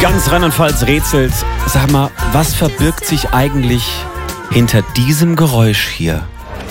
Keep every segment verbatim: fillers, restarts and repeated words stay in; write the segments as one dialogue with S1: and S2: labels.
S1: Ganz Rheinland-Pfalz rätselt. Sag mal, was verbirgt sich eigentlich hinter diesem Geräusch hier?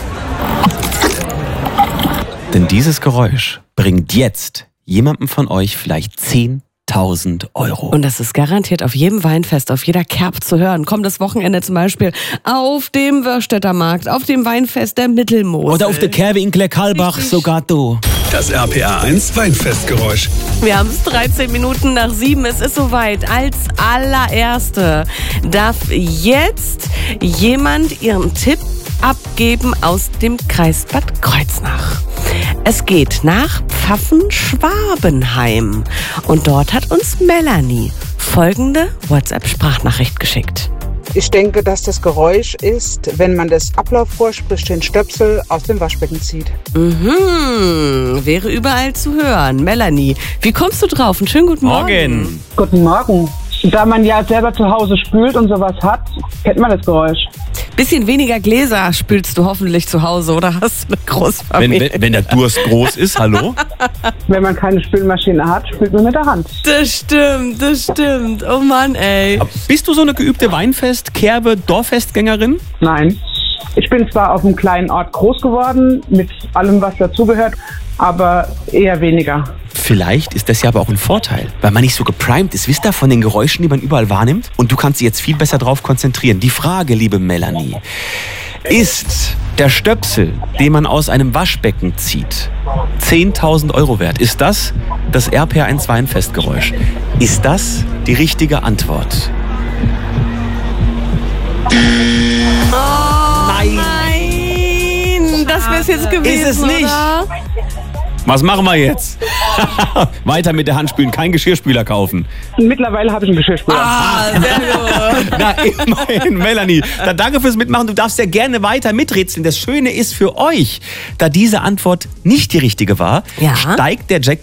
S1: Denn dieses Geräusch bringt jetzt jemandem von euch vielleicht zehntausend Euro.
S2: Und das ist garantiert auf jedem Weinfest, auf jeder Kerb zu hören. Kommendes Wochenende zum Beispiel auf dem Wörstädter Markt, auf dem Weinfest der Mittelmosel.
S1: Oder auf der Kerbe in Klerkalbach, sogar du.
S3: Das R P R eins Weinfestgeräusch.
S2: Wir haben es dreizehn Minuten nach sieben. Es ist soweit. Als allererste darf jetzt jemand ihren Tipp abgeben aus dem Kreis Bad Kreuznach. Es geht nach Pfaffen-Schwabenheim. Und dort hat uns Melanie folgende WhatsApp-Sprachnachricht geschickt.
S4: Ich denke, dass das Geräusch ist, wenn man das Ablaufrohr, sprich den Stöpsel, aus dem Waschbecken zieht.
S2: Mhm, wäre überall zu hören. Melanie, wie kommst du drauf? Einen schönen guten Morgen.
S1: Morgen.
S5: Guten Morgen. Da man ja selber zu Hause spült und sowas hat, kennt man das Geräusch.
S2: Bisschen weniger Gläser spülst du hoffentlich zu Hause, oder hast du eine
S1: Wenn,
S2: Großfamilie?
S1: wenn, wenn der Durst groß ist, hallo?
S5: Wenn man keine Spülmaschine hat, spült man mit der Hand.
S2: Das stimmt, das stimmt. Oh Mann, ey.
S1: Bist du so eine geübte Weinfest-, Kerbe-, Dorffestgängerin?
S5: Nein. Ich bin zwar auf einem kleinen Ort groß geworden, mit allem, was dazugehört, aber eher weniger.
S1: Vielleicht ist das ja aber auch ein Vorteil, weil man nicht so geprimed ist, wisst ihr, von den Geräuschen, die man überall wahrnimmt. Und du kannst dich jetzt viel besser drauf konzentrieren. Die Frage, liebe Melanie, ist der Stöpsel, den man aus einem Waschbecken zieht, zehntausend Euro wert? Ist das das R P R eins Weinfestgeräusch? Ist das die richtige Antwort?
S2: Nein. Nein, das wäre es jetzt gewesen,
S1: Ist es nicht?
S2: oder?
S1: Was machen wir jetzt? Weiter mit der Hand spülen, kein Geschirrspüler kaufen.
S5: Mittlerweile habe ich einen Geschirrspüler.
S2: Ah, sehr gut.
S1: Na, immerhin, Melanie. Dann danke fürs Mitmachen. Du darfst ja gerne weiter miträtseln. Das Schöne ist für euch, da diese Antwort nicht die richtige war,
S2: Ja.
S1: steigt der Jackpot